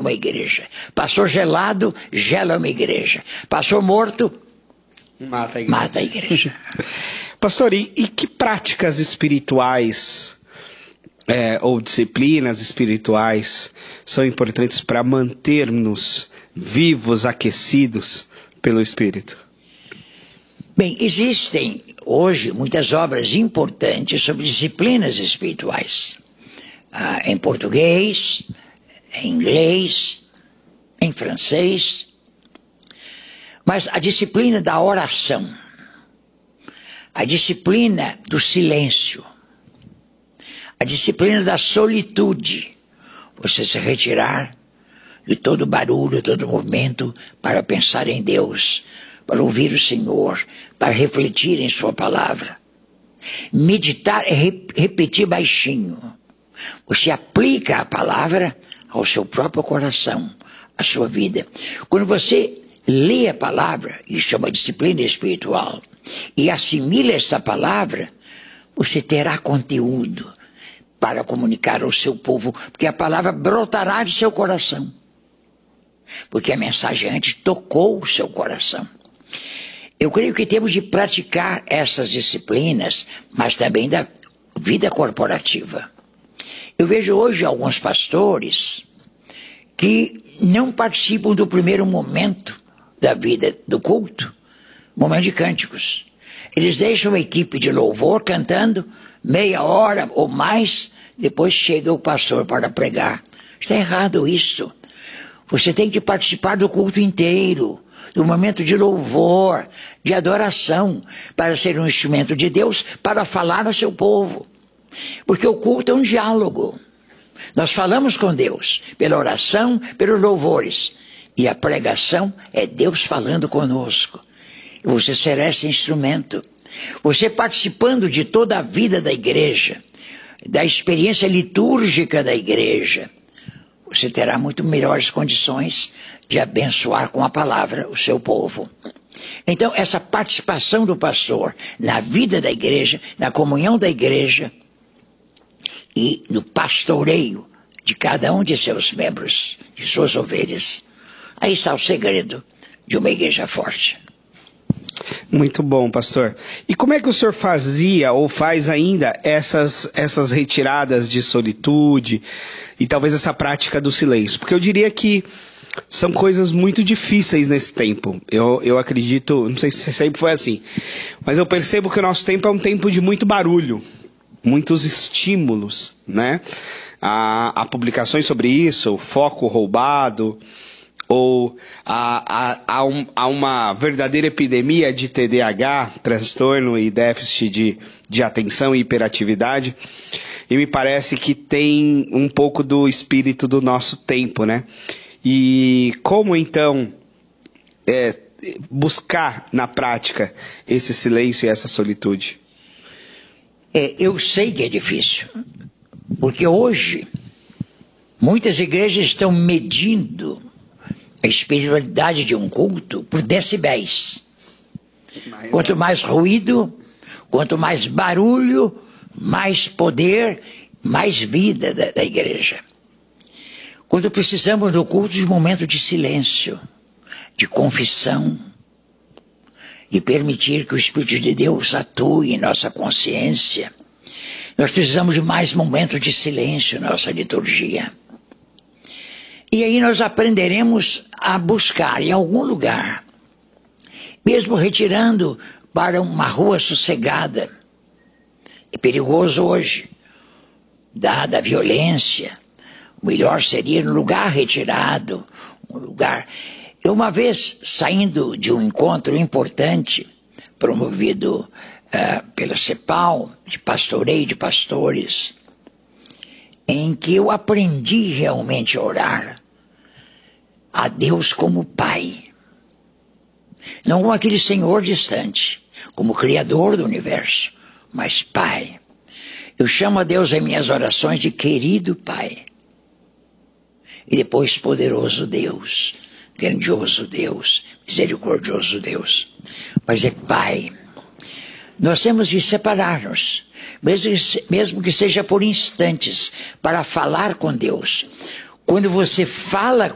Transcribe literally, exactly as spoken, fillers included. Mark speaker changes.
Speaker 1: uma igreja. Pastor gelado, gela uma igreja. Pastor morto,
Speaker 2: mata a igreja.
Speaker 1: Mata a igreja.
Speaker 2: Pastor, e, e que práticas espirituais é, ou disciplinas espirituais são importantes para manter-nos vivos, aquecidos pelo Espírito?
Speaker 1: Bem, existem hoje muitas obras importantes sobre disciplinas espirituais. Ah, em português, em inglês, em francês. Mas a disciplina da oração, a disciplina do silêncio, a disciplina da solitude, você se retirar de todo barulho, todo movimento para pensar em Deus, para ouvir o Senhor, para refletir em sua palavra. Meditar é re- repetir baixinho. Você aplica a palavra ao seu próprio coração, à sua vida. Quando você lê a palavra, isso é uma disciplina espiritual, e assimila essa palavra, você terá conteúdo para comunicar ao seu povo, porque a palavra brotará de seu coração. Porque a mensagem antes tocou o seu coração. Eu creio que temos de praticar essas disciplinas, mas também da vida corporativa. Eu vejo hoje alguns pastores que não participam do primeiro momento da vida do culto, momento de cânticos. Eles deixam a equipe de louvor cantando meia hora ou mais, depois chega o pastor para pregar. Está errado isso. Você tem que participar do culto inteiro, do momento de louvor, de adoração, para ser um instrumento de Deus, para falar ao seu povo. Porque o culto é um diálogo. Nós falamos com Deus pela oração, pelos louvores. E a pregação é Deus falando conosco. E você será esse instrumento. Você participando de toda a vida da igreja, da experiência litúrgica da igreja, você terá muito melhores condições de abençoar com a palavra o seu povo. Então, essa participação do pastor na vida da igreja, na comunhão da igreja e no pastoreio de cada um de seus membros, de suas ovelhas, aí está o segredo de uma igreja forte.
Speaker 2: Muito bom, pastor. E como é que o senhor fazia ou faz ainda essas, essas retiradas de solitude e talvez essa prática do silêncio? Porque eu diria que são coisas muito difíceis nesse tempo. Eu, eu acredito, não sei se sempre foi assim, mas eu percebo que o nosso tempo é um tempo de muito barulho, muitos estímulos, né? Há, há publicações sobre isso, o foco roubado, ou há, há, há, um, há uma verdadeira epidemia de T D A H, transtorno e déficit de, de atenção e hiperatividade, e me parece que tem um pouco do espírito do nosso tempo, né? E como então é, buscar na prática esse silêncio e essa solitude?
Speaker 1: É, eu sei que é difícil, porque hoje muitas igrejas estão medindo a espiritualidade de um culto por decibéis. Quanto mais ruído, quanto mais barulho, mais poder, mais vida da, da igreja. Quando precisamos do culto de momento de silêncio, de confissão, de permitir que o Espírito de Deus atue em nossa consciência, nós precisamos de mais momentos de silêncio na nossa liturgia. E aí nós aprenderemos a buscar em algum lugar, mesmo retirando para uma rua sossegada. É perigoso hoje, dada a violência. O melhor seria no lugar retirado, um lugar... Eu uma vez, saindo de um encontro importante, promovido uh, pela CEPAL, de pastoreio de pastores, em que eu aprendi realmente a orar a Deus como Pai. Não como aquele Senhor distante, como Criador do universo, mas Pai. Eu chamo a Deus em minhas orações de querido Pai. E depois poderoso Deus, grandioso Deus, misericordioso Deus. Mas é Pai. Nós temos de separar-nos, mesmo que, mesmo que seja por instantes, para falar com Deus. Quando você fala